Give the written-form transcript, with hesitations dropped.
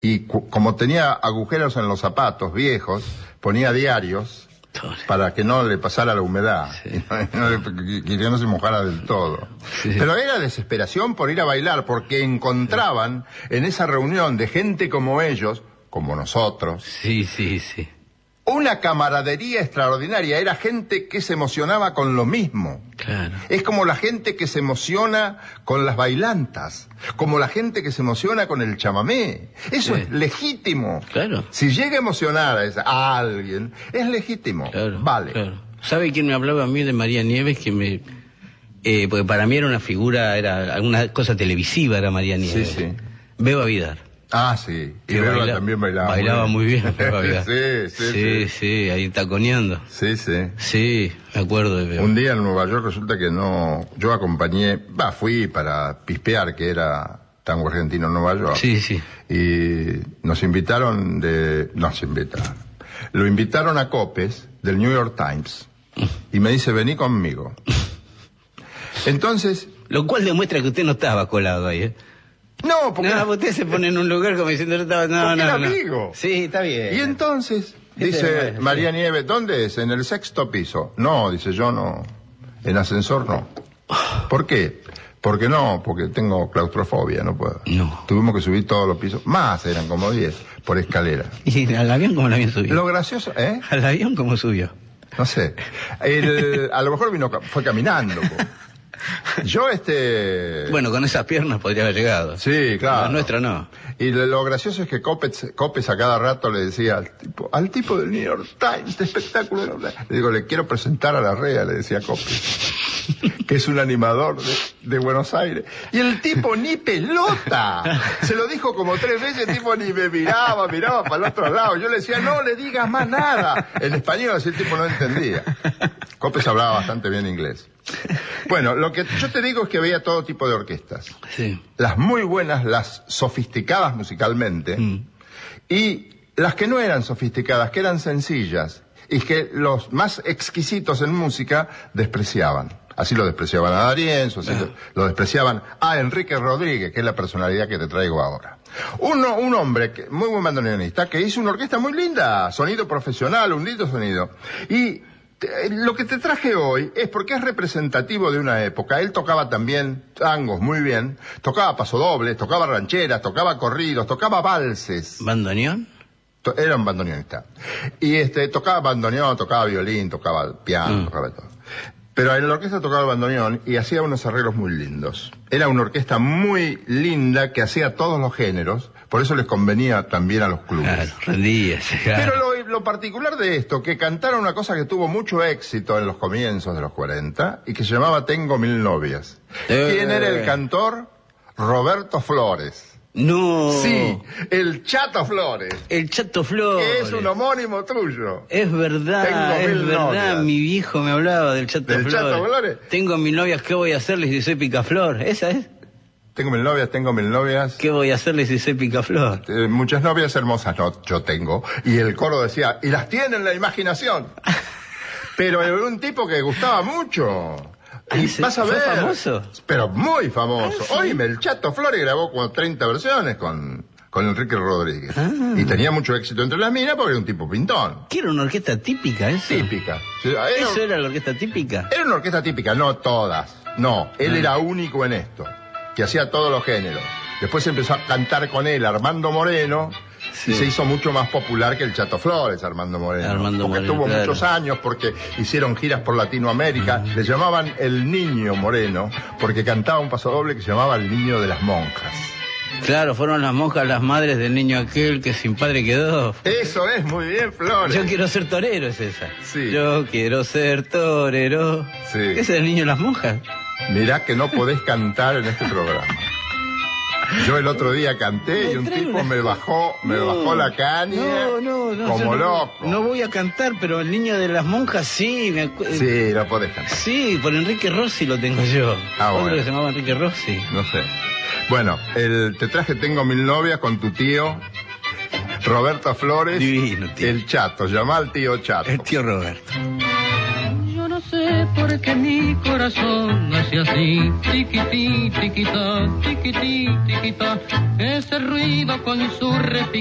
y como tenía agujeros en los zapatos viejos, ponía diarios para que no le pasara la humedad, sí. Y que no se mojara del todo. Sí. Pero era desesperación por ir a bailar, porque encontraban en esa reunión de gente como ellos, como nosotros, sí. una camaradería extraordinaria. Era gente que se emocionaba con lo mismo. Claro. Es como la gente que se emociona con las bailantas, como la gente que se emociona con el chamamé. Eso es legítimo. Claro. Si llega a emocionar a alguien, es legítimo. Claro, vale. Claro. ¿Sabe quién me hablaba a mí de María Nieves? Porque para mí era una figura, era alguna cosa televisiva, era María Nieves. Sí. Beba Vidar. Ah, sí. Y Beba también bailaba. Bailaba muy bien. Sí, ahí taconeando. Sí, me acuerdo de Beba. Un día en Nueva York resulta que yo acompañé, fui para pispear, que era tango argentino en Nueva York. Sí. Y nos invitaron Lo invitaron a Copes, del New York Times, y me dice, vení conmigo. Entonces... Lo cual demuestra que usted no estaba colado ahí, ¿eh? No, porque... No, usted se pone en un lugar como diciendo... No, era amigo. Sí, está bien. Y entonces, dice María Nieves, ¿dónde es? ¿En el 6º piso? No, dice, yo no. En ascensor no. ¿Por qué? Porque tengo claustrofobia, no puedo. No. Tuvimos que subir todos los pisos, más eran como 10, por escala. ¿Y al avión cómo lo habían subido? Lo gracioso, ¿Al avión cómo subió? No sé. A lo mejor fue caminando. Yo Bueno, con esas piernas podría haber llegado. Sí, claro. La nuestra no. Y lo gracioso es que Copes a cada rato le decía al tipo del New York Times, de espectáculo. Le digo, le quiero presentar a la REA, le decía Copes, que es un animador de Buenos Aires. Y el tipo ni pelota. Se lo dijo como 3 veces, el tipo ni me miraba para el otro lado. Yo le decía, no le digas más nada. En español, así el tipo no entendía. Copes hablaba bastante bien inglés. Bueno, lo que yo te digo es que veía todo tipo de orquestas. Sí. Las muy buenas, las sofisticadas musicalmente, y las que no eran sofisticadas, que eran sencillas, y que los más exquisitos en música despreciaban. Así lo despreciaban a D'Arienzo, así lo despreciaban a Enrique Rodríguez, que es la personalidad que te traigo ahora. Un hombre, muy buen bandoneonista, que hizo una orquesta muy linda, sonido profesional, un lindo sonido. Y lo que te traje hoy es porque es representativo de una época. Él tocaba también tangos muy bien, tocaba pasodobles, tocaba rancheras, tocaba corridos, tocaba valses. ¿Bandoneón? Era un bandoneonista. Y tocaba bandoneón, tocaba violín, tocaba piano, tocaba todo. Pero en la orquesta tocaba el bandoneón y hacía unos arreglos muy lindos. Era una orquesta muy linda que hacía todos los géneros, por eso les convenía también a los clubes. Claro, rendíase, claro. Pero lo particular de esto, que cantaron una cosa que tuvo mucho éxito en los comienzos de los 40 y que se llamaba Tengo 1000 novias. ¿Quién era el cantor? Roberto Flores. No. Sí, el Chato Flores. El Chato Flores. Que es un homónimo tuyo. Es verdad, es verdad. Novias. Mi viejo me hablaba del Chato Flores. ¿Del Chato Flores? Tengo 1000 novias, ¿qué voy a hacerles si soy picaflor? ¿Esa es? Tengo 1000 novias. ¿Qué voy a hacerles si soy picaflor? Muchas novias hermosas, no, yo tengo. Y el coro decía, y las tiene en la imaginación. Pero era un tipo que gustaba mucho. Y vas a ver. ¿Fue famoso? Pero muy famoso. ¿Sí? Oíme, el Chato Flores grabó como 30 versiones con Enrique Rodríguez. Y tenía mucho éxito entre las minas porque era un tipo pintón. ¿Qué era una orquesta típica eso? Típica. ¿Eso era la orquesta típica? Era una orquesta típica, no todas. No, él era único en esto, que hacía todos los géneros. Después empezó a cantar con él Armando Moreno. Sí. Y se hizo mucho más popular que el Chato Flores, Armando Moreno. Porque tuvo muchos años, porque hicieron giras por Latinoamérica. Le llamaban el Niño Moreno, porque cantaba un pasodoble que se llamaba El Niño de las Monjas. Claro, fueron las monjas las madres del niño aquel que sin padre quedó. Eso es, muy bien, Flores. Yo quiero ser torero, es esa. Sí. Yo quiero ser torero. Sí. ¿Qué es el niño de las monjas? Mirá que no podés cantar en este programa. Yo el otro día canté y un tipo me bajó la caña como loco. No voy a cantar, pero el niño de las monjas sí. Sí, no podés cantar. Sí, por Enrique Rossi lo tengo yo. Bueno. Otro que se llamaba Enrique Rossi. No sé. Bueno, te traje Tengo 1000 novias con tu tío Roberto Flores. Divino, tío. El Chato, llama al tío Chato. El tío Roberto. Yo no sé porque mi corazón hace así, tiquití, tiquitá, tiquití, tiquitá, ese ruido con su repique.